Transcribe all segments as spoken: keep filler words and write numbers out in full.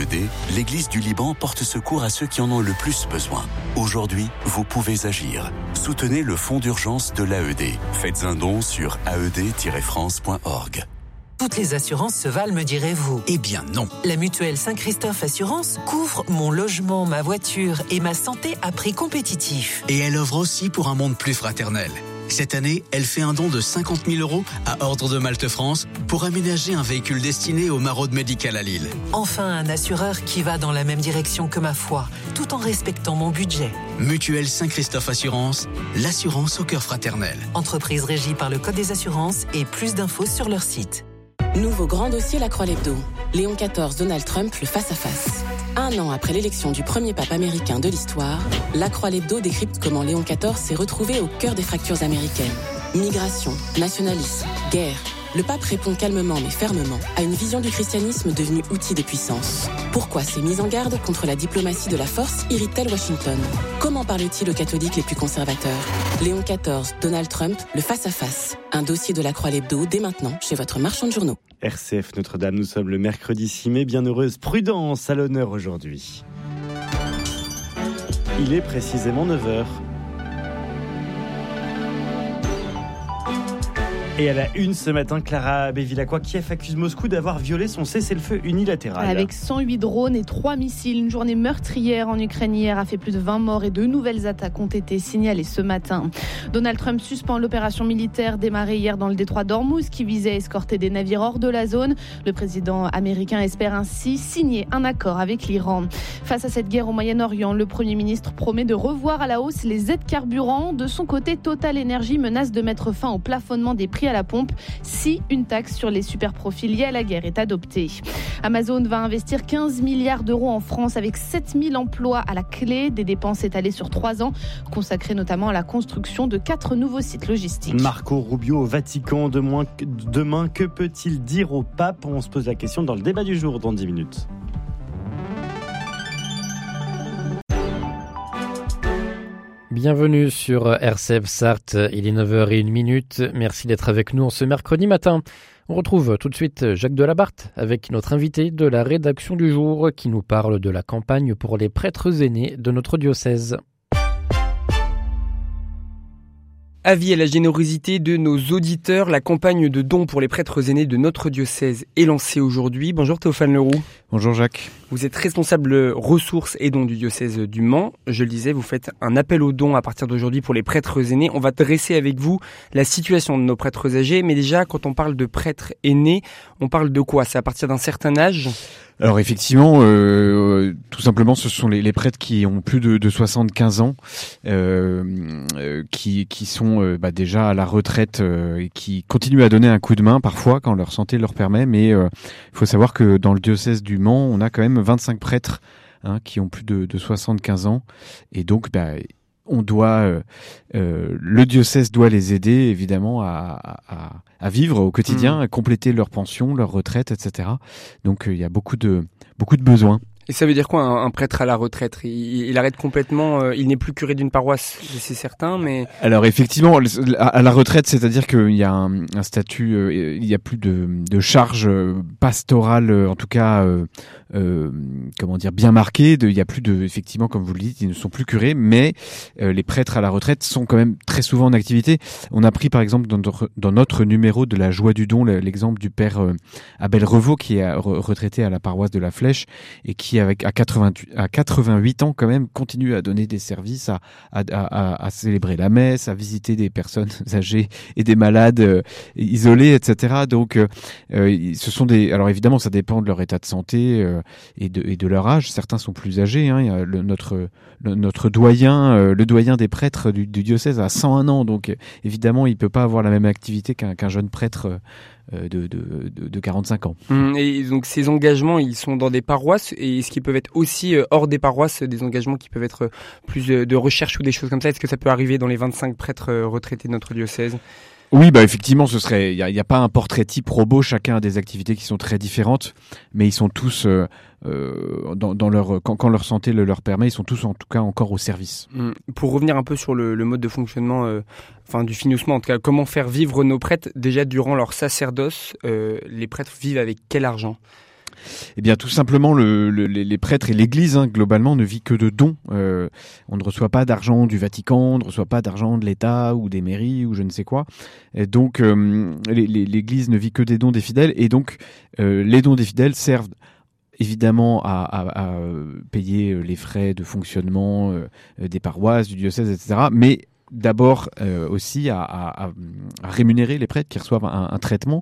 D, l'Église du Liban porte secours à ceux qui en ont le plus besoin. Aujourd'hui, vous pouvez agir. Soutenez le fonds d'urgence de l'A E D. Faites un don sur a e d tiret france point org. Toutes les assurances se valent, me direz-vous. Eh bien non. La mutuelle Saint-Christophe Assurance couvre mon logement, ma voiture et ma santé à prix compétitif. Et elle œuvre aussi pour un monde plus fraternel. Cette année, elle fait un don de cinquante mille euros à Ordre de Malte France pour aménager un véhicule destiné au maraude médical à Lille. Enfin, un assureur qui va dans la même direction que ma foi, tout en respectant mon budget. Mutuelle Saint-Christophe Assurance, l'assurance au cœur fraternel. Entreprise régie par le Code des assurances et plus d'infos sur leur site. Nouveau grand dossier La Croix-Lebdo. Léon quatorze, Donald Trump, le face-à-face. Un an après l'élection du premier pape américain de l'histoire, La Croix-Lebdo décrypte comment Léon quatorze s'est retrouvé au cœur des fractures américaines. Migration, nationalisme, guerre. Le pape répond calmement mais fermement à une vision du christianisme devenue outil de puissance. Pourquoi ces mises en garde contre la diplomatie de la force irritent-elles Washington ? Comment parle-t-il aux catholiques les plus conservateurs ? Léon quatorze, Donald Trump, le face-à-face. Un dossier de La Croix-Lebdo dès maintenant chez votre marchand de journaux. R C F Notre-Dame, nous sommes le mercredi six mai. Bienheureuse Prudence à l'honneur aujourd'hui. Il est précisément neuf heures. Et à la une ce matin, Clara Bevilacqua, Kiev accuse Moscou d'avoir violé son cessez-le-feu unilatéral. Avec cent huit drones et trois missiles, une journée meurtrière en Ukraine hier a fait plus de vingt morts et de nouvelles attaques ont été signalées ce matin. Donald Trump suspend l'opération militaire démarrée hier dans le détroit d'Ormuz qui visait à escorter des navires hors de la zone. Le président américain espère ainsi signer un accord avec l'Iran. Face à cette guerre au Moyen-Orient, le Premier ministre promet de revoir à la hausse les aides carburant. De son côté, Total Energy menace de mettre fin au plafonnement des prix à la pompe si une taxe sur les super-profits liés à la guerre est adoptée. Amazon va investir quinze milliards d'euros en France avec sept mille emplois à la clé, des dépenses étalées sur trois ans, consacrées notamment à la construction de quatre nouveaux sites logistiques. Marco Rubio au Vatican, demain, demain que peut-il dire au pape ? On se pose la question dans le débat du jour dans dix minutes. Bienvenue sur R C F Sarthe, il est neuf heures zéro un. Merci d'être avec nous en ce mercredi matin. On retrouve tout de suite Jacques Delabarthe avec notre invité de la rédaction du jour qui nous parle de la campagne pour les prêtres aînés de notre diocèse. Avis à la générosité de nos auditeurs, la campagne de dons pour les prêtres aînés de notre diocèse est lancée aujourd'hui. Bonjour Théophane Leroux. Bonjour Jacques. Vous êtes responsable ressources et dons du diocèse du Mans. Je le disais, vous faites un appel aux dons à partir d'aujourd'hui pour les prêtres aînés. On va dresser avec vous la situation de nos prêtres âgés. Mais déjà, quand on parle de prêtres aînés, on parle de quoi ? C'est à partir d'un certain âge ? Alors effectivement, euh, tout simplement, ce sont les, les prêtres qui ont plus de, de soixante-quinze ans, euh, euh, qui, qui sont euh, bah, déjà à la retraite euh, et qui continuent à donner un coup de main parfois quand leur santé leur permet. Mais il euh, faut savoir que dans le diocèse du Mans, on a quand même vingt-cinq prêtres hein, qui ont plus de, de soixante-quinze ans. Et donc, bah, on doit, euh, euh, le diocèse doit les aider évidemment à, à, à vivre au quotidien, mmh. à compléter leur pension, leur retraite, et cetera. Donc il euh, y a beaucoup de beaucoup de besoins. Et ça veut dire quoi un, un prêtre à la retraite ? il, il arrête complètement, euh, il n'est plus curé d'une paroisse, c'est certain, mais... Alors effectivement, à la retraite, c'est-à-dire qu'il y a un, un statut, euh, il y a plus de, de charge pastorale, en tout cas, euh, euh, comment dire, bien marquée. De, il y a plus de, effectivement, comme vous le dites, ils ne sont plus curés, mais euh, les prêtres à la retraite sont quand même très souvent en activité. On a pris par exemple dans notre, dans notre numéro de la Joie du Don l'exemple du père euh, Abel Revaux qui est retraité à la paroisse de la Flèche et qui avec à quatre-vingts à quatre-vingt-huit ans quand même continue à donner des services, à, à, à, à célébrer la messe, à visiter des personnes âgées et des malades euh, isolés, et cetera. Donc, euh, ce sont des. Alors évidemment, ça dépend de leur état de santé euh, et, de, et de leur âge. Certains sont plus âgés. Hein. Il y a le, notre le, notre doyen, euh, le doyen des prêtres du, du diocèse a cent un ans. Donc évidemment, il peut pas avoir la même activité qu'un, qu'un jeune prêtre. Euh, De, de, de, de quarante-cinq ans. Et donc ces engagements, ils sont dans des paroisses et est-ce qu'ils peuvent être aussi hors des paroisses, des engagements qui peuvent être plus de recherche ou des choses comme ça ? Est-ce que ça peut arriver dans les vingt-cinq prêtres retraités de notre diocèse ? Oui, bah effectivement, ce serait. Il y a, y a pas un portrait type robot. Chacun a des activités qui sont très différentes, mais ils sont tous euh, euh, dans, dans leur quand, quand leur santé le leur permet, ils sont tous en tout cas encore au service. Mmh. Pour revenir un peu sur le, le mode de fonctionnement, euh, enfin du financement, en tout cas, comment faire vivre nos prêtres déjà durant leur sacerdoce. Euh, les prêtres vivent avec quel argent ? Eh bien, tout simplement, le, le, les prêtres et l'Église, hein, globalement, ne vit que de dons. Euh, on ne reçoit pas d'argent du Vatican, on ne reçoit pas d'argent de l'État ou des mairies ou je ne sais quoi. Et donc, euh, les, les, l'Église ne vit que des dons des fidèles. Et donc, euh, les dons des fidèles servent évidemment à, à, à payer les frais de fonctionnement euh, des paroisses, du diocèse, et cetera. Mais d'abord euh, aussi à, à, à rémunérer les prêtres qui reçoivent un, un traitement.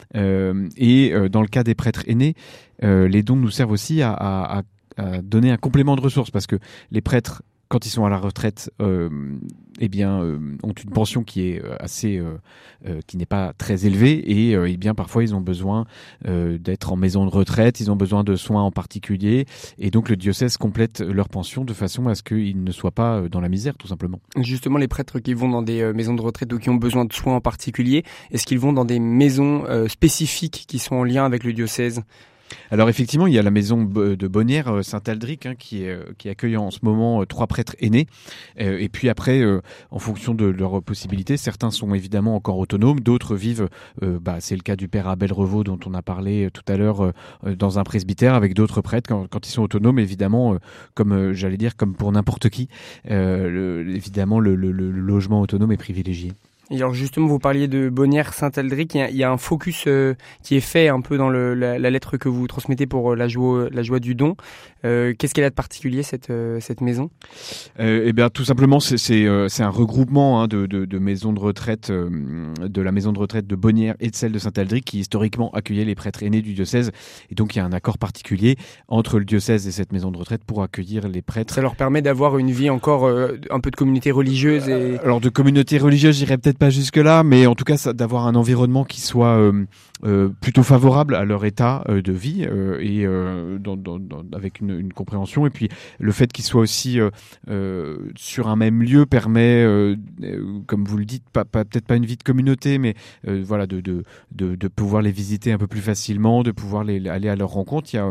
Euh, et euh, dans le cas des prêtres aînés, euh, les dons nous servent aussi à, à, à donner un complément de ressources, parce que les prêtres, quand ils sont à la retraite, euh, eh bien, euh, ont une pension qui est assez, euh, euh, qui n'est pas très élevée, et euh, eh bien parfois ils ont besoin euh, d'être en maison de retraite, ils ont besoin de soins en particulier, et donc le diocèse complète leur pension de façon à ce qu'ils ne soient pas dans la misère, tout simplement. Justement, les prêtres qui vont dans des euh, maisons de retraite ou qui ont besoin de soins en particulier, est-ce qu'ils vont dans des maisons euh, spécifiques qui sont en lien avec le diocèse ? Alors effectivement, il y a la maison de Bonnières Saint-Aldric hein, qui, est, qui accueille en ce moment trois prêtres aînés. Euh, et puis après, euh, en fonction de leurs possibilités, certains sont évidemment encore autonomes, d'autres vivent, euh, bah, c'est le cas du père Abel Revaux dont on a parlé tout à l'heure, euh, dans un presbytère avec d'autres prêtres. Quand, quand ils sont autonomes, évidemment, euh, comme euh, j'allais dire, comme pour n'importe qui, euh, le, évidemment, le, le, le logement autonome est privilégié. Et alors justement, vous parliez de Bonnières Saint-Aldric, il y a, il y a un focus euh, qui est fait un peu dans le, la, la lettre que vous transmettez pour la joie, la joie du don. Euh, qu'est-ce qu'elle a de particulier, cette, euh, cette maison ? euh, Eh bien, tout simplement, c'est, c'est, euh, c'est un regroupement hein, de, de, de maisons de retraite, euh, de la maison de retraite de Bonnières et de celle de Saint-Aldric, qui historiquement accueillait les prêtres aînés du diocèse. Et donc, il y a un accord particulier entre le diocèse et cette maison de retraite pour accueillir les prêtres. Ça leur permet d'avoir une vie encore, euh, un peu de communauté religieuse et... Alors, de communauté religieuse, j'irais peut-être pas jusque là, mais en tout cas ça, d'avoir un environnement qui soit euh, euh, plutôt favorable à leur état euh, de vie euh, et euh, dans, dans, dans, avec une, une compréhension, et puis le fait qu'ils soient aussi euh, euh, sur un même lieu permet, euh, euh, comme vous le dites, pas, pas, peut-être pas une vie de communauté, mais euh, voilà de, de, de, de pouvoir les visiter un peu plus facilement, de pouvoir les, aller à leur rencontre. Il y a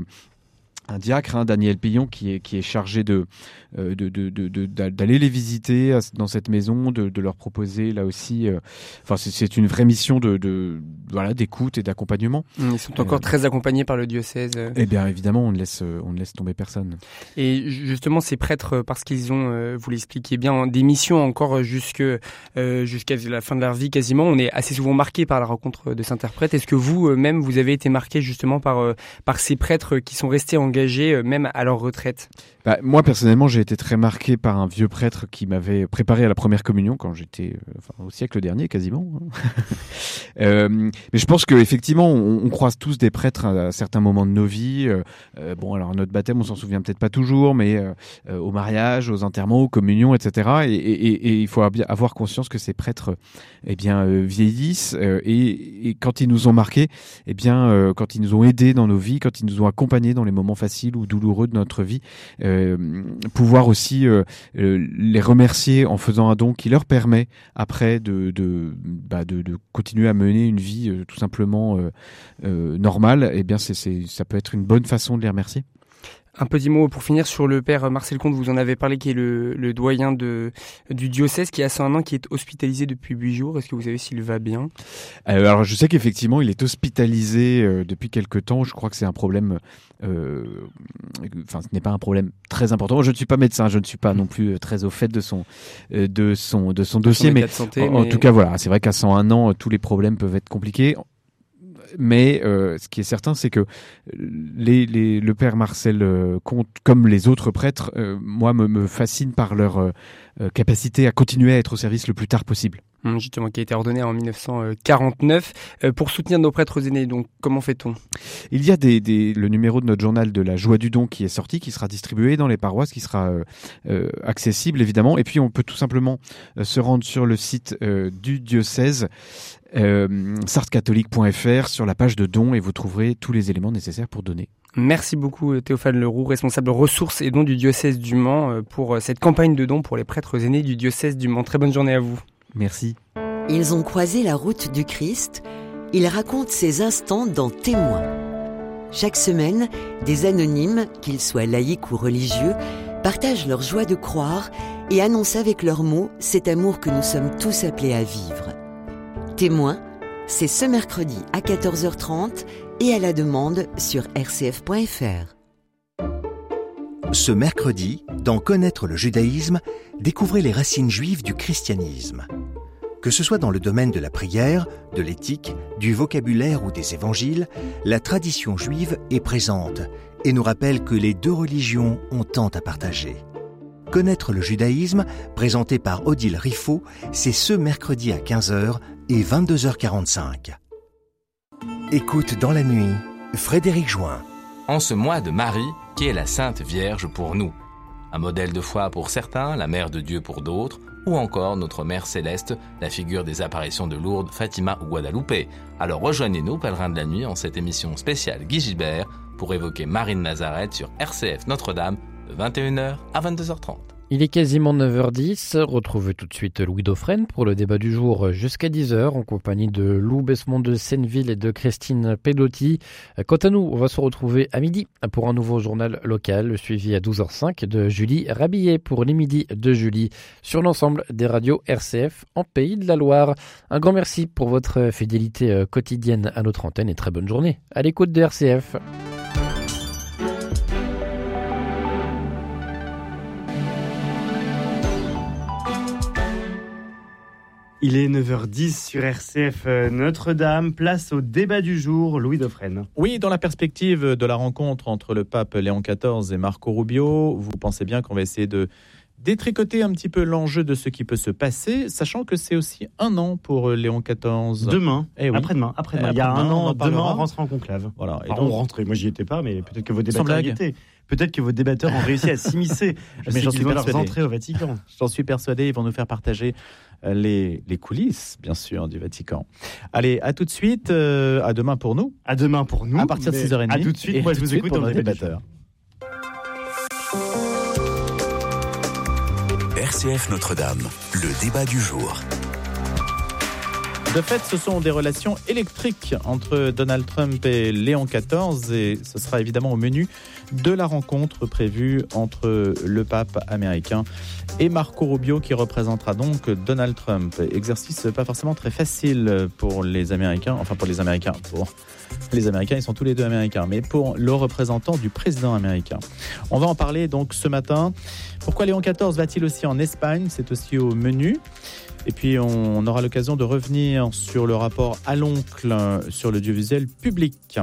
un diacre, hein, Daniel Pillon, qui est, qui est chargé de, euh, de, de, de, de, d'aller les visiter dans cette maison, de, de leur proposer là aussi. Euh, enfin, c'est, c'est une vraie mission de, de, voilà, d'écoute et d'accompagnement. Ils sont encore euh, très accompagnés par le diocèse. Eh bien, évidemment, on ne laisse, on ne laisse tomber personne. Et justement, ces prêtres, parce qu'ils ont, vous l'expliquiez bien, des missions encore jusque, euh, jusqu'à la fin de leur vie quasiment, on est assez souvent marqué par la rencontre de ces interprètes. Est-ce que vous-même, vous avez été marqué justement par, par ces prêtres qui sont restés engagés même à leur retraite? Bah, moi personnellement, j'ai été très marqué par un vieux prêtre qui m'avait préparé à la première communion quand j'étais euh, enfin, au siècle dernier quasiment. euh, mais je pense qu'effectivement, on, on croise tous des prêtres à, à certains moments de nos vies. Euh, euh, bon, alors notre baptême, on s'en souvient peut-être pas toujours, mais euh, euh, au mariage, aux enterrements, aux communions, et cetera. Et, et, et il faut avoir conscience que ces prêtres, eh bien, euh, vieillissent euh, et, et quand ils nous ont marqués, eh bien, euh, quand ils nous ont aidés dans nos vies, quand ils nous ont accompagnés dans les moments faciles ou douloureux de notre vie, euh, pouvoir aussi euh, euh, les remercier en faisant un don qui leur permet après de, de, bah de, de continuer à mener une vie euh, tout simplement euh, euh, normale, eh bien c'est, c'est, ça peut être une bonne façon de les remercier. Un petit mot pour finir sur le père Marcel Comte, vous en avez parlé, qui est le, le doyen de, du diocèse, qui a cent un ans, qui est hospitalisé depuis huit jours. Est-ce que vous savez s'il va bien ? Alors je sais qu'effectivement il est hospitalisé euh, depuis quelque temps. Je crois que c'est un problème, euh, enfin ce n'est pas un problème très important. Je ne suis pas médecin, je ne suis pas non plus très au fait de son, euh, de son, de son dossier, mais, santé, en, mais en tout cas voilà, c'est vrai qu'à cent un ans tous les problèmes peuvent être compliqués. Mais euh, ce qui est certain, c'est que les, les, le père Marcel euh, Comte, comme les autres prêtres, euh, moi, me, me fascine par leur euh, capacité à continuer à être au service le plus tard possible. Justement, qui a été ordonné en dix-neuf cent quarante-neuf. Euh, pour soutenir nos prêtres aînés, donc comment fait-on ? Il y a des, des, le numéro de notre journal de la joie du don qui est sorti, qui sera distribué dans les paroisses, qui sera euh, euh, accessible évidemment. Et puis on peut tout simplement euh, se rendre sur le site euh, du diocèse, euh, sarthe catholique point f r, sur la page de dons, et vous trouverez tous les éléments nécessaires pour donner. Merci beaucoup Théophane Leroux, responsable ressources et dons du diocèse du Mans, pour cette campagne de dons pour les prêtres aînés du diocèse du Mans. Très bonne journée à vous. Merci. Ils ont croisé la route du Christ. Ils racontent ces instants dans Témoins. Chaque semaine, des anonymes, qu'ils soient laïcs ou religieux, partagent leur joie de croire et annoncent avec leurs mots cet amour que nous sommes tous appelés à vivre. Témoins, c'est ce mercredi à quatorze heures trente et à la demande sur r c f point f r. Ce mercredi, dans Connaître le judaïsme, découvrez les racines juives du christianisme. Que ce soit dans le domaine de la prière, de l'éthique, du vocabulaire ou des évangiles, la tradition juive est présente et nous rappelle que les deux religions ont tant à partager. Connaître le judaïsme, présenté par Odile Riffaut, c'est ce mercredi à quinze heures et vingt-deux heures quarante-cinq. Écoute dans la nuit, Frédéric Join. En ce mois de Marie, qui est la Sainte Vierge pour nous. Un modèle de foi pour certains, la Mère de Dieu pour d'autres, ou encore notre Mère Céleste, la figure des apparitions de Lourdes, Fatima ou Guadalupe. Alors rejoignez-nous, pèlerins de la nuit, en cette émission spéciale Guy Gilbert, pour évoquer Marie de Nazareth sur R C F Notre-Dame, de vingt et une heures à vingt-deux heures trente. Il est quasiment neuf heures dix. Retrouvez tout de suite Louis Dauphren pour le débat du jour jusqu'à dix heures en compagnie de Lou Besmond de Senneville et de Christine Pedotti. Quant à nous, on va se retrouver à midi pour un nouveau journal local suivi à douze heures cinq de Julie Rabillet pour les midis de Julie sur l'ensemble des radios R C F en Pays de la Loire. Un grand merci pour votre fidélité quotidienne à notre antenne et très bonne journée à l'écoute de R C F. Il est neuf heures dix sur R C F Notre-Dame. Place au débat du jour, Louis Dauphren. Oui, dans la perspective de la rencontre entre le pape Léon quatorze et Marco Rubio, vous pensez bien qu'on va essayer de détricoter un petit peu l'enjeu de ce qui peut se passer, sachant que c'est aussi un an pour Léon quatorze. Demain, eh oui. après-demain, après-demain. Eh, Il y a après-demain, un an, on en demain, parlera. on rentre en conclave. Voilà. Et donc, on rentrait, moi j'y étais pas, mais peut-être que vos Sans débatteurs y blague. étaient. Peut-être que vos débatteurs ont réussi à s'immiscer. Mais j'en suis leur persuadé. entrée au Vatican. J'en suis persuadé, ils vont nous faire partager les, les coulisses, bien sûr, du Vatican. Allez, à tout de suite, euh, à demain pour nous. À demain pour nous. À partir de mais six heures trente. À tout de suite, et moi à je tout vous de suite écoute pour dans le nos débatteur. R C F Notre-Dame, le débat du jour. De fait, ce sont des relations électriques entre Donald Trump et Léon quatorze et ce sera évidemment au menu de la rencontre prévue entre le pape américain et Marco Rubio qui représentera donc Donald Trump. Exercice pas forcément très facile pour les Américains, enfin pour les Américains, pour les Américains, ils sont tous les deux Américains, mais pour le représentant du président américain. On va en parler donc ce matin. Pourquoi Léon quatorze va-t-il aussi en Espagne ? C'est aussi au menu. Et puis, on aura l'occasion de revenir sur le rapport à l'oncle sur l'audiovisuel public.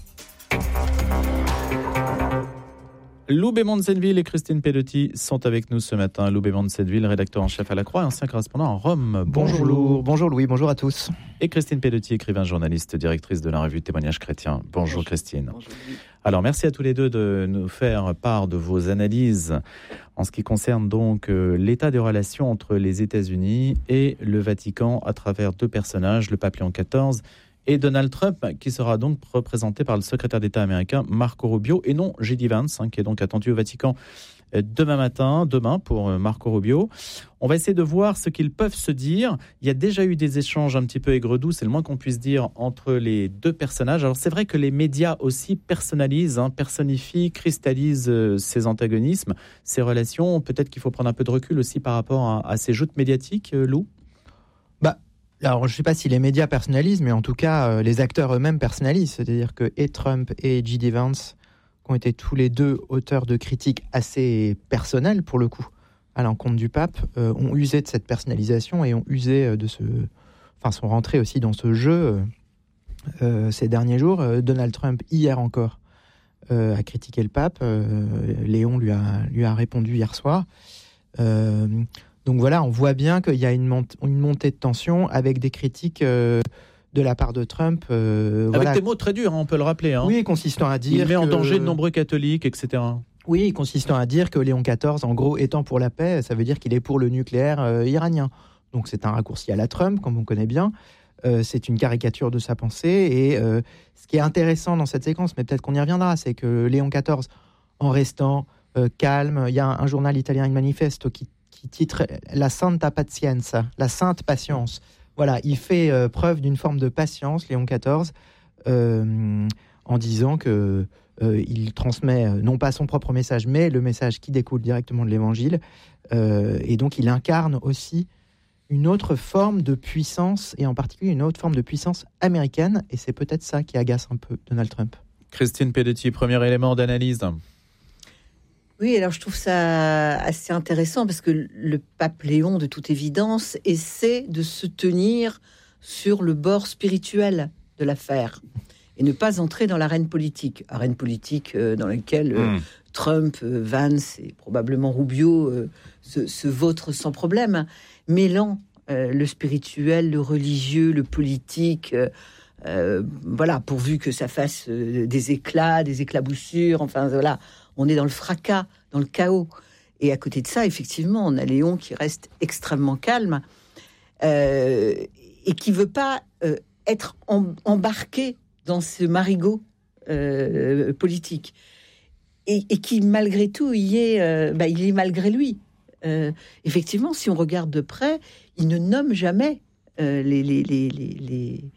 Lou Besmond de Senneville et Christine Pedotti sont avec nous ce matin. Lou Besmond de Senneville, rédacteur en chef à La Croix et ancien correspondant à Rome. Bonjour, Lou. Bonjour Louis, bonjour à tous. Et Christine Pedotti, écrivain, journaliste, directrice de la revue Témoignages chrétiens. Bonjour, bonjour Christine. Bonjour. Alors, merci à tous les deux de nous faire part de vos analyses en ce qui concerne donc euh, l'état des relations entre les États-Unis et le Vatican à travers deux personnages, le pape Léon quatorze et Donald Trump, qui sera donc représenté par le secrétaire d'État américain Marco Rubio et non J D Vance, hein, qui est donc attendu au Vatican demain matin, demain pour Marco Rubio. On va essayer de voir ce qu'ils peuvent se dire. Il y a déjà eu des échanges un petit peu aigre-doux, c'est le moins qu'on puisse dire, entre les deux personnages. Alors c'est vrai que les médias aussi personnalisent, hein, personnifient, cristallisent euh, ces antagonismes, ces relations. Peut-être qu'il faut prendre un peu de recul aussi par rapport à, à ces joutes médiatiques, euh, Lou. Bah, alors je ne sais pas si les médias personnalisent, mais en tout cas, euh, les acteurs eux-mêmes personnalisent. C'est-à-dire que et Trump et J D Vance, qui ont été tous les deux auteurs de critiques assez personnelles, pour le coup, à l'encontre du pape, euh, ont usé de cette personnalisation et ont usé de ce... Enfin, sont rentrés aussi dans ce jeu euh, ces derniers jours. Euh, Donald Trump, hier encore, euh, a critiqué le pape. Euh, Léon lui a, lui a répondu hier soir. Euh, donc voilà, on voit bien qu'il y a une, mont- une montée de tension avec des critiques... Euh, de la part de Trump. Euh, Avec voilà. des mots très durs, hein, on peut le rappeler. Hein. Oui, consistant à dire Il met en que... danger de nombreux catholiques, et cetera. Oui, consistant à dire que Léon quatorze, en gros, étant pour la paix, ça veut dire qu'il est pour le nucléaire euh, iranien. Donc c'est un raccourci à la Trump, comme on connaît bien. Euh, c'est une caricature de sa pensée. Et euh, ce qui est intéressant dans cette séquence, mais peut-être qu'on y reviendra, c'est que Léon quatorze, en restant euh, calme, il y a un, un journal italien, Il Manifesto, qui, qui titre « La Santa Pazienza », la sainte patience. Voilà, il fait euh, preuve d'une forme de patience, Léon quatorze, euh, en disant que euh, il transmet euh, non pas son propre message, mais le message qui découle directement de l'Évangile. Euh, et donc, il incarne aussi une autre forme de puissance, et en particulier une autre forme de puissance américaine, et c'est peut-être ça qui agace un peu Donald Trump. Christine Pedetti, premier élément d'analyse. Oui, alors je trouve ça assez intéressant parce que le pape Léon, de toute évidence, essaie de se tenir sur le bord spirituel de l'affaire et ne pas entrer dans l'arène politique, arène politique euh, dans laquelle euh, mmh. Trump, euh, Vance et probablement Rubio euh, se, se vautrent sans problème, mêlant euh, le spirituel, le religieux, le politique, euh, euh, voilà, pourvu que ça fasse euh, des éclats, des éclaboussures, enfin voilà. On est dans le fracas, dans le chaos. Et à côté de ça, effectivement, on a Léon qui reste extrêmement calme euh, et qui ne veut pas euh, être em- embarqué dans ce marigot euh, politique. Et, et qui, malgré tout, y est, euh, bah, il est malgré lui. Euh, effectivement, si on regarde de près, il ne nomme jamais euh, les, les, les, les, les,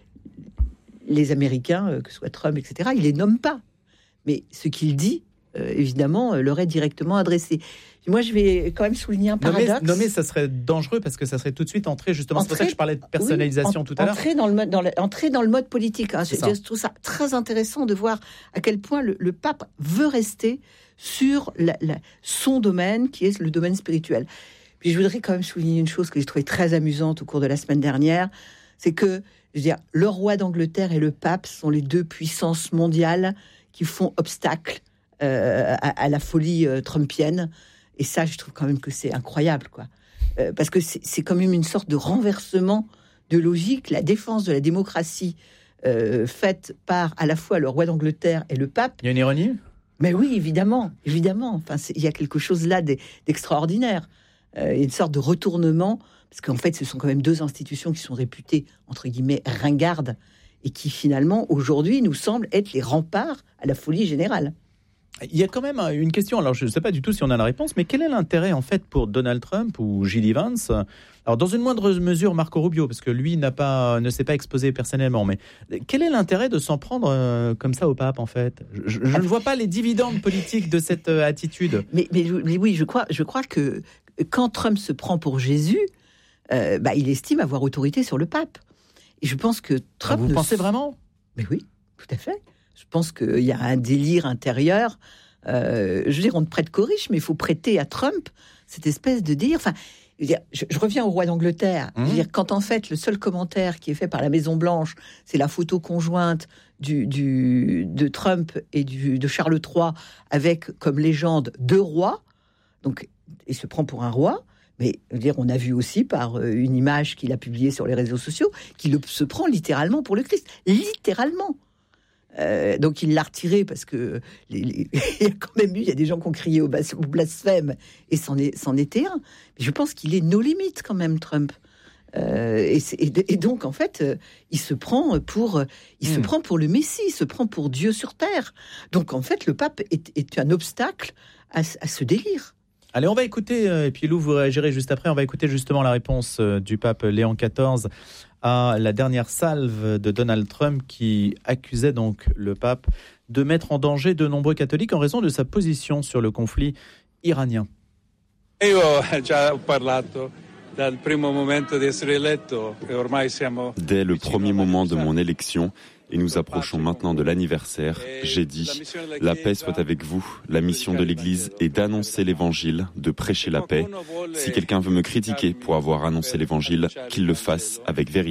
les Américains, euh, que ce soit Trump, et cetera. Il ne les nomme pas. Mais ce qu'il dit, Euh, évidemment, euh, leur est directement adressé. Et moi, je vais quand même souligner un paradoxe. Nommer, nommer, ça serait dangereux parce que ça serait tout de suite entrer, justement, entrer, c'est pour ça que je parlais de personnalisation oui, en, tout à l'heure. Entrer dans le mode, dans le, entrer dans le mode politique. Hein. Je, je trouve ça très intéressant de voir à quel point le, le pape veut rester sur la, la, son domaine, qui est le domaine spirituel. Puis je voudrais quand même souligner une chose que j'ai trouvée très amusante au cours de la semaine dernière, c'est que, je veux dire, le roi d'Angleterre et le pape sont les deux puissances mondiales qui font obstacle Euh, à, à la folie euh, trumpienne, et ça je trouve quand même que c'est incroyable, quoi, euh, parce que c'est, c'est quand même une sorte de renversement de logique, la défense de la démocratie euh, faite par à la fois le roi d'Angleterre et le pape. Il y a une ironie ? Mais oui, évidemment, évidemment. Enfin, il y a quelque chose là d'extraordinaire. Euh, il y a une sorte de retournement, parce qu'en fait, ce sont quand même deux institutions qui sont réputées, entre guillemets, ringardes, et qui finalement, aujourd'hui, nous semblent être les remparts à la folie générale. Il y a quand même une question, alors je ne sais pas du tout si on a la réponse, mais quel est l'intérêt en fait pour Donald Trump ou J D Vance, alors dans une moindre mesure Marco Rubio, parce que lui n'a pas, ne s'est pas exposé personnellement, mais quel est l'intérêt de s'en prendre euh, comme ça au pape en fait ? Je, je ne vois pas les dividendes politiques de cette euh, attitude. Mais, mais, mais oui, je crois, je crois que quand Trump se prend pour Jésus, euh, bah, il estime avoir autorité sur le pape. Et je pense que Trump... Ah, vous pensez s... vraiment ? Mais oui, tout à fait. Je pense qu'il y a un délire intérieur. Euh, je veux dire, on ne prête qu'aux riches, mais il faut prêter à Trump cette espèce de délire. Enfin, je, veux dire, je, je reviens au roi d'Angleterre. Mmh. Je veux dire, quand en fait, le seul commentaire qui est fait par la Maison-Blanche, c'est la photo conjointe du, du, de Trump et du, de Charles trois, avec comme légende deux rois. Donc, il se prend pour un roi. Mais je veux dire, on a vu aussi par une image qu'il a publiée sur les réseaux sociaux qu'il se prend littéralement pour le Christ. Littéralement. Euh, donc il l'a retiré parce que les, les, il y a quand même eu, il y a des gens qui ont crié au, bas, au blasphème et c'en, est, c'en était un. Mais je pense qu'il est no limite quand même, Trump. Euh, et, et, et donc en fait, euh, il se prend pour, il mmh. se prend pour le Messie, il se prend pour Dieu sur terre. Donc en fait, le pape est, est un obstacle à, à ce délire. Allez, on va écouter, et puis Lou, vous réagirez juste après, on va écouter justement la réponse du pape Léon quatorze à la dernière salve de Donald Trump qui accusait donc le pape de mettre en danger de nombreux catholiques en raison de sa position sur le conflit iranien. Io ho già parlato dal primo momento di essere eletto e ormai siamo Dès le premier moment de mon élection, et nous approchons maintenant de l'anniversaire, j'ai dit « La paix soit avec vous. La mission de l'Église est d'annoncer l'Évangile, de prêcher la paix. Si quelqu'un veut me critiquer pour avoir annoncé l'Évangile, qu'il le fasse avec vérité. »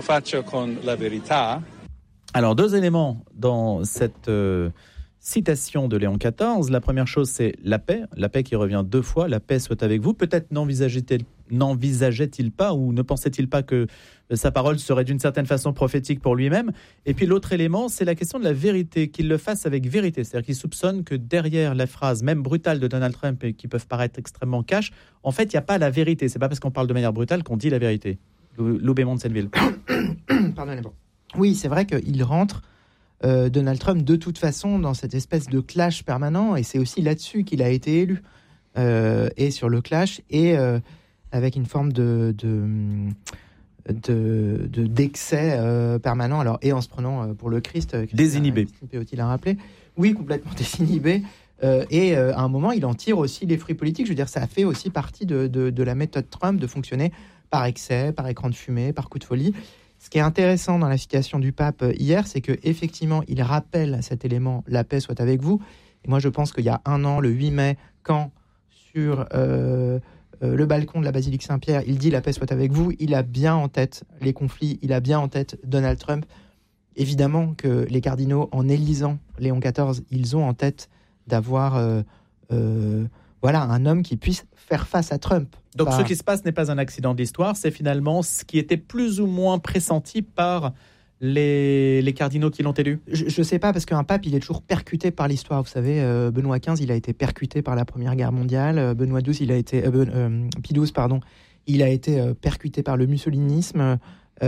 Alors, deux éléments dans cette euh, citation de Léon quatorze. La première chose, c'est la paix. La paix qui revient deux fois. La paix soit avec vous. Peut-être n'envisageait-il, n'envisageait-il pas ou ne pensait-il pas que sa parole serait d'une certaine façon prophétique pour lui-même. Et puis l'autre élément, c'est la question de la vérité, qu'il le fasse avec vérité. C'est-à-dire qu'il soupçonne que derrière la phrase, même brutale de Donald Trump, et qui peuvent paraître extrêmement cash, en fait, il n'y a pas la vérité. C'est pas parce qu'on parle de manière brutale qu'on dit la vérité. Lou Bémond de Senneville. Pardonnez-moi. Oui, c'est vrai qu'il rentre, euh, Donald Trump, de toute façon, dans cette espèce de clash permanent, et c'est aussi là-dessus qu'il a été élu. Euh, et sur le clash, et euh, avec une forme de... de De, de, d'excès euh, permanent, alors, et en se prenant euh, pour le Christ. Euh, désinhibé. Christine l'a rappelé. Oui, complètement désinhibé. Euh, et euh, à un moment, il en tire aussi les fruits politiques. Je veux dire, ça a fait aussi partie de, de, de la méthode Trump de fonctionner par excès, par écran de fumée, par coup de folie. Ce qui est intéressant dans la citation du pape hier, c'est qu'effectivement, il rappelle cet élément « la paix soit avec vous ». Et moi, je pense qu'il y a un an, le huit mai, quand sur euh, euh, le balcon de la basilique Saint-Pierre, il dit « la paix soit avec vous », il a bien en tête les conflits, il a bien en tête Donald Trump. Évidemment que les cardinaux, en élisant Léon quatorze, ils ont en tête d'avoir euh, euh, voilà, un homme qui puisse faire face à Trump. Donc Par... ce qui se passe n'est pas un accident de l'histoire, c'est finalement ce qui était plus ou moins pressenti par les, les cardinaux qui l'ont élu. Je ne sais pas, parce qu'un pape, il est toujours percuté par l'histoire. Vous savez, euh, Benoît quinze, il a été percuté par la Première Guerre mondiale. Euh, Benoît douze, il a été... Euh, ben, euh, Pie douze, pardon, il a été euh, percuté par le mussolinisme. Euh,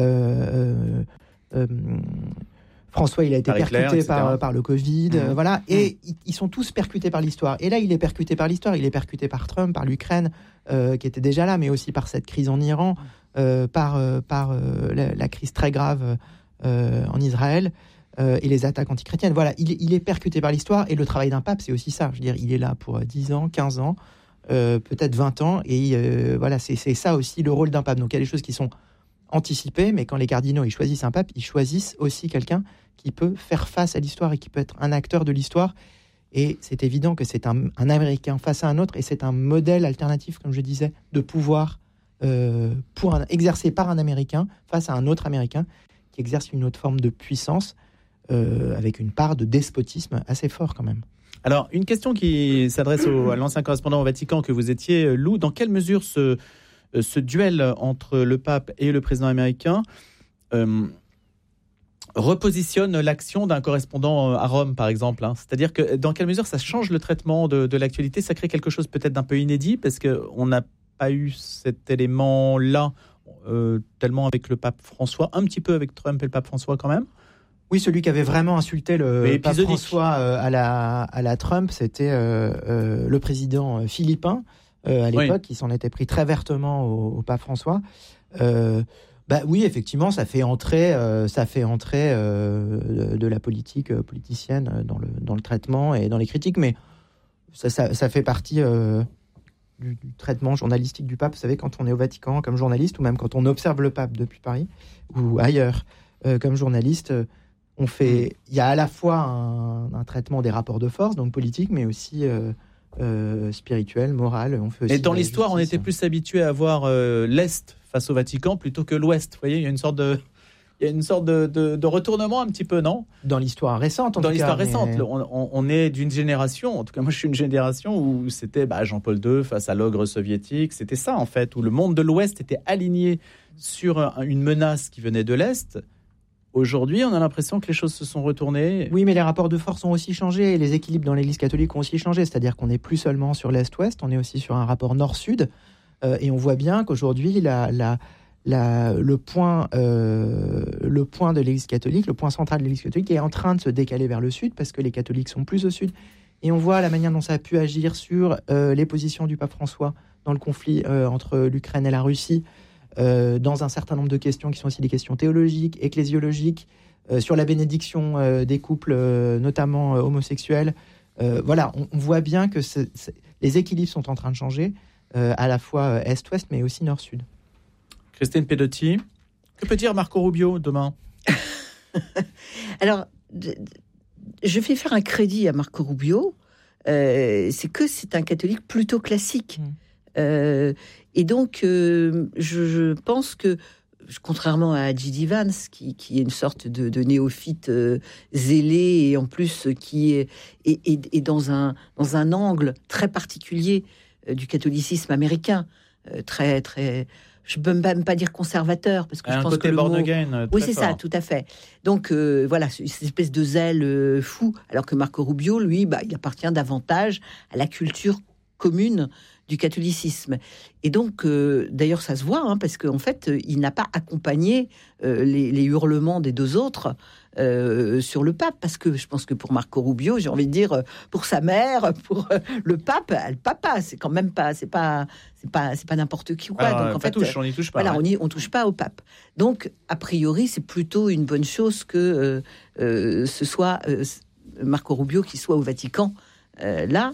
euh, euh, François, il a été par percuté éclair, par, par le Covid, mmh. euh, voilà. Et mmh. ils sont tous percutés par l'histoire. Et là, il est percuté par l'histoire. Il est percuté par Trump, par l'Ukraine, euh, qui était déjà là, mais aussi par cette crise en Iran, euh, par, euh, par euh, la, la crise très grave euh, en Israël euh, et les attaques antichrétiennes. Voilà, il, il est percuté par l'histoire. Et le travail d'un pape, c'est aussi ça. Je veux dire, il est là pour dix ans, quinze ans, euh, peut-être vingt ans. Et euh, voilà, c'est, c'est ça aussi le rôle d'un pape. Donc il y a des choses qui sont anticipées, mais quand les cardinaux ils choisissent un pape, ils choisissent aussi quelqu'un qui peut faire face à l'histoire et qui peut être un acteur de l'histoire. Et c'est évident que c'est un, un Américain face à un autre, et c'est un modèle alternatif, comme je disais, de pouvoir euh, pour un, exercé par un Américain face à un autre Américain qui exerce une autre forme de puissance euh, avec une part de despotisme assez fort quand même. Alors, une question qui s'adresse au, à l'ancien correspondant au Vatican que vous étiez, Lou. Dans quelle mesure ce, ce duel entre le pape et le président américain euh, repositionne l'action d'un correspondant à Rome, par exemple, hein. C'est-à-dire que dans quelle mesure ça change le traitement de, de l'actualité, ça crée quelque chose peut-être d'un peu inédit, parce qu'on n'a pas eu cet élément-là euh, tellement avec le pape François, un petit peu avec Trump et le pape François quand même. Oui, celui qui avait vraiment insulté le pape François euh, à, la, à la Trump, c'était euh, euh, le président philippin euh, à l'époque, oui. qui s'en était pris très vertement au, au pape François. Euh, Bah oui, effectivement, ça fait entrer, euh, ça fait entrer euh, de, de la politique euh, politicienne dans le dans le traitement et dans les critiques, mais ça ça, ça fait partie euh, du, du traitement journalistique du pape. Vous savez, quand on est au Vatican comme journaliste, ou même quand on observe le pape depuis Paris ou ailleurs euh, comme journaliste, euh, on fait, il y a à la fois un, un traitement des rapports de force, donc politique, mais aussi euh, euh, spirituel, moral. On fait aussi et dans l'histoire, justice. On était plus habitué à voir euh, l'Est face au Vatican plutôt que l'Ouest. Vous voyez, il y a une sorte de, il y a une sorte de, de, de retournement un petit peu, non ? Dans l'histoire récente, en Dans tout l'histoire cas, récente, mais... on, on, on est d'une génération, en tout cas moi je suis une génération où c'était bah, Jean-Paul deux face à l'ogre soviétique, c'était ça en fait, où le monde de l'Ouest était aligné sur un, une menace qui venait de l'Est. Aujourd'hui, on a l'impression que les choses se sont retournées. Oui, mais les rapports de force ont aussi changé, et les équilibres dans l'Église catholique ont aussi changé, c'est-à-dire qu'on n'est plus seulement sur l'Est-Ouest, on est aussi sur un rapport Nord-Sud, euh, et on voit bien qu'aujourd'hui, la, la, la, le, point, euh, le point de l'Église catholique, le point central de l'Église catholique est en train de se décaler vers le Sud, parce que les catholiques sont plus au Sud, et on voit la manière dont ça a pu agir sur euh, les positions du pape François dans le conflit euh, entre l'Ukraine et la Russie, Euh, dans un certain nombre de questions qui sont aussi des questions théologiques, ecclésiologiques, euh, sur la bénédiction euh, des couples, euh, notamment euh, homosexuels. Euh, voilà, on, on voit bien que c'est, c'est, les équilibres sont en train de changer, euh, à la fois Est-Ouest, mais aussi Nord-Sud. Christine Pedotti, que peut dire Marco Rubio demain ? Alors, je vais faire un crédit à Marco Rubio, euh, c'est que c'est un catholique plutôt classique. Mmh. Euh, et donc, euh, je, je pense que, contrairement à J D. Vance, qui, qui est une sorte de, de néophyte euh, zélé, et en plus qui est, est, est, est dans, un, dans un angle très particulier euh, du catholicisme américain, euh, très, très, je ne peux même pas dire conservateur, parce que un je pense côté que le born mot... again, oui, c'est fort. ça, tout à fait. Donc, euh, voilà, cette espèce de zèle euh, fou, alors que Marco Rubio, lui, bah, il appartient davantage à la culture commune du catholicisme. Et donc, euh, d'ailleurs, ça se voit, hein, parce qu'en fait, il n'a pas accompagné euh, les, les hurlements des deux autres euh, sur le pape, parce que je pense que pour Marco Rubio, j'ai envie de dire, pour sa mère, pour euh, le pape, le papa, c'est quand même pas, c'est pas, c'est pas, c'est pas n'importe qui, quoi. Alors, donc en fait, touche, on n'y touche pas. Voilà, ouais. on y, on touche pas au pape. Donc, a priori, c'est plutôt une bonne chose que euh, euh, ce soit euh, Marco Rubio qui soit au Vatican euh, là.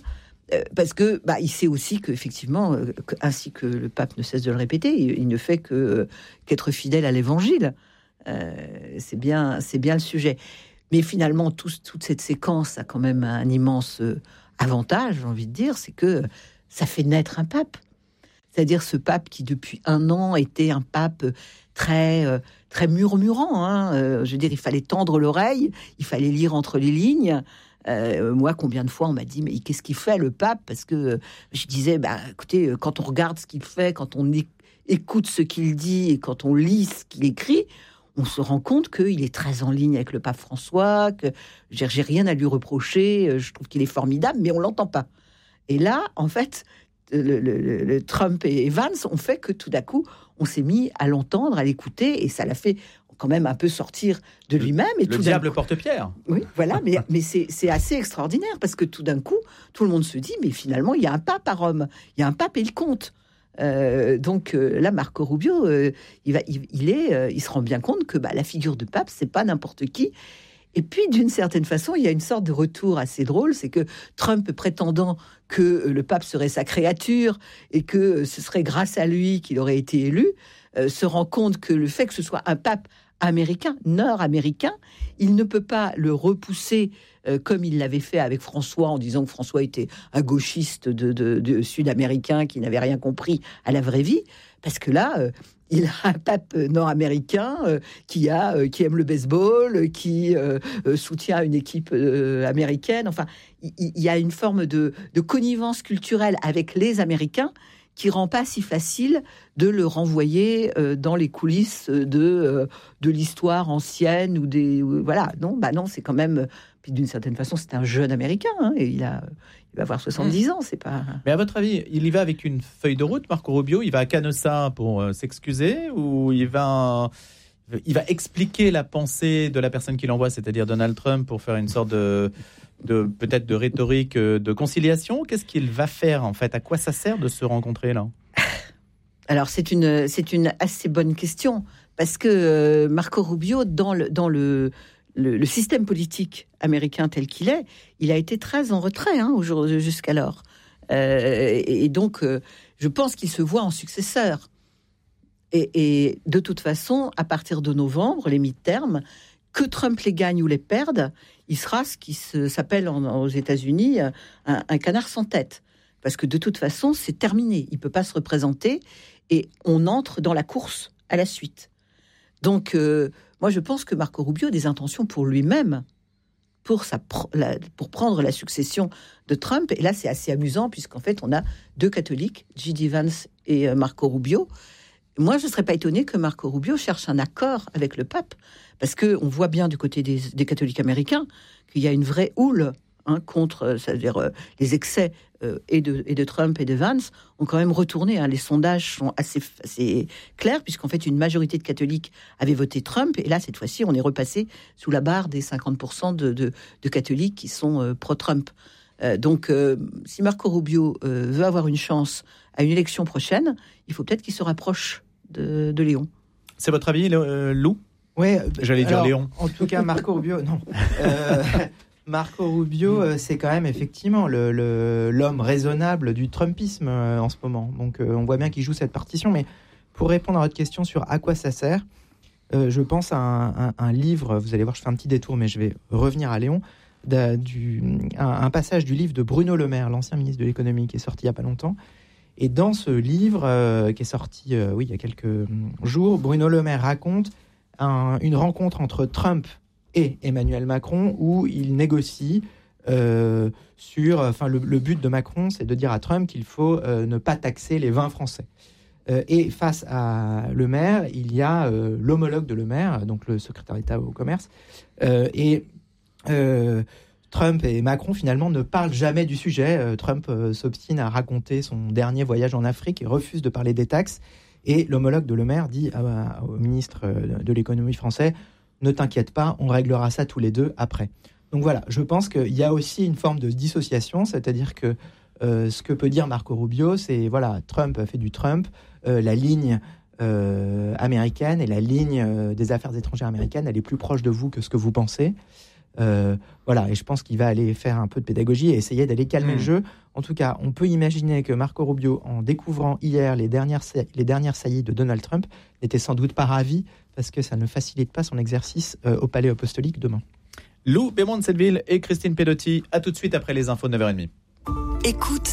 Euh, parce que bah, il sait aussi qu'effectivement, euh, que, ainsi que le pape ne cesse de le répéter, il, il ne fait que euh, qu'être fidèle à l'Évangile. Euh, c'est bien, c'est bien le sujet. Mais finalement, tout, toute cette séquence a quand même un immense euh, avantage, j'ai envie de dire, c'est que ça fait naître un pape. C'est-à-dire ce pape qui, depuis un an, était un pape très, euh, très murmurant. Hein. Euh, je veux dire, il fallait tendre l'oreille, il fallait lire entre les lignes. Euh, moi, combien de fois on m'a dit, mais qu'est-ce qu'il fait, le pape? Parce que euh, je disais, bah, écoutez, quand on regarde ce qu'il fait, quand on é- écoute ce qu'il dit et quand on lit ce qu'il écrit, on se rend compte qu'il est très en ligne avec le pape François, que j'ai, j'ai rien à lui reprocher, je trouve qu'il est formidable, mais on l'entend pas. Et là, en fait, le, le, le Trump et Vance ont fait que tout d'un coup, on s'est mis à l'entendre, à l'écouter, et ça l'a fait quand même un peu sortir de lui-même. Et le tout diable coup, porte pierre. Oui, voilà, mais, mais c'est, c'est assez extraordinaire, parce que tout d'un coup, tout le monde se dit, mais finalement, il y a un pape à Rome, il y a un pape et il compte. Euh, donc euh, là, Marco Rubio, euh, il, va, il, il, est, euh, il se rend bien compte que bah, la figure de pape, c'est pas n'importe qui. Et puis, d'une certaine façon, il y a une sorte de retour assez drôle, c'est que Trump, prétendant que le pape serait sa créature et que ce serait grâce à lui qu'il aurait été élu, euh, se rend compte que le fait que ce soit un pape américain, nord-américain, il ne peut pas le repousser euh, comme il l'avait fait avec François, en disant que François était un gauchiste de, de, de sud-américain qui n'avait rien compris à la vraie vie, parce que là, euh, il a un pape nord-américain euh, qui, a, euh, qui aime le baseball, qui euh, euh, soutient une équipe euh, américaine. Enfin, il, il y a une forme de, de connivence culturelle avec les Américains qui rend pas si facile de le renvoyer euh, dans les coulisses de, euh, de l'histoire ancienne ou des... Euh, voilà, non, bah non, c'est quand même... Puis d'une certaine façon, c'est un jeune Américain, hein, et il, a, il va avoir soixante-dix ans, c'est pas... Mais à votre avis, il y va avec une feuille de route, Marco Rubio? Il va à Canossa pour euh, s'excuser, ou il va... Il va expliquer la pensée de la personne qui l'envoie, c'est-à-dire Donald Trump, pour faire une sorte de... de peut-être de rhétorique de conciliation? Qu'est-ce qu'il va faire en fait? À quoi ça sert de se rencontrer là? Alors c'est une c'est une assez bonne question, parce que Marco Rubio, dans le dans le le, le système politique américain tel qu'il est, il a été très en retrait hein, jusqu'alors, euh, et, et donc euh, je pense qu'il se voit en successeur. Et, et de toute façon, à partir de novembre, les mi-termes, que Trump les gagne ou les perde, il sera ce qui se, s'appelle en, aux États-Unis un, un canard sans tête. Parce que de toute façon, c'est terminé. Il ne peut pas se représenter et on entre dans la course à la suite. Donc, euh, moi, je pense que Marco Rubio a des intentions pour lui-même, pour, sa, la, pour prendre la succession de Trump. Et là, c'est assez amusant, puisqu'en fait, on a deux catholiques, J D Vance et euh, Marco Rubio. Moi, je ne serais pas étonné que Marco Rubio cherche un accord avec le pape, parce qu'on voit bien du côté des, des catholiques américains qu'il y a une vraie houle hein, contre, c'est-à-dire euh, les excès euh, et, de, et de Trump et de Vance ont quand même retourné. Hein. Les sondages sont assez, assez clairs, puisqu'en fait, une majorité de catholiques avaient voté Trump, et là, cette fois-ci, on est repassé sous la barre des cinquante pour cent de, de, de catholiques qui sont euh, pro-Trump. Euh, donc, euh, si Marco Rubio euh, veut avoir une chance à une élection prochaine, il faut peut-être qu'il se rapproche de, de Léon. C'est votre avis, euh, Lou? Oui, j'allais dire alors, Léon. En tout cas, Marco Rubio, non. Euh, Marco Rubio, euh, c'est quand même effectivement le, le, l'homme raisonnable du Trumpisme euh, en ce moment. Donc, euh, on voit bien qu'il joue cette partition. Mais pour répondre à votre question sur à quoi ça sert, euh, je pense à un, un, un livre. Vous allez voir, je fais un petit détour, mais je vais revenir à Léon. Du, un, un passage du livre de Bruno Le Maire, l'ancien ministre de l'économie, qui est sorti il n'y a pas longtemps. Et dans ce livre, euh, qui est sorti euh, oui, il y a quelques jours, Bruno Le Maire raconte un, une rencontre entre Trump et Emmanuel Macron, où il négocie euh, sur... Enfin, le, le but de Macron, c'est de dire à Trump qu'il faut euh, ne pas taxer les vins français. Euh, et face à Le Maire, il y a euh, l'homologue de Le Maire, donc le secrétaire d'État au commerce, euh, et... Euh, Trump et Macron finalement ne parlent jamais du sujet. Euh, Trump euh, s'obstine à raconter son dernier voyage en Afrique et refuse de parler des taxes. Et l'homologue de Le Maire dit à, au ministre de l'économie français: ne t'inquiète pas, on réglera ça tous les deux après. Donc voilà, je pense qu'il y a aussi une forme de dissociation, c'est-à-dire que euh, ce que peut dire Marco Rubio, c'est voilà, Trump a fait du Trump, euh, la ligne euh, américaine et la ligne euh, des affaires étrangères américaines, elle est plus proche de vous que ce que vous pensez. Euh, voilà, et je pense qu'il va aller faire un peu de pédagogie et essayer d'aller calmer mmh. le jeu. En tout cas, on peut imaginer que Marco Rubio, en découvrant hier les dernières, les dernières saillies de Donald Trump, n'était sans doute pas ravi parce que ça ne facilite pas son exercice euh, au Palais Apostolique demain. Lou Bémont de Setteville et Christine Pedotti, à tout de suite après les infos de neuf heures trente. Écoute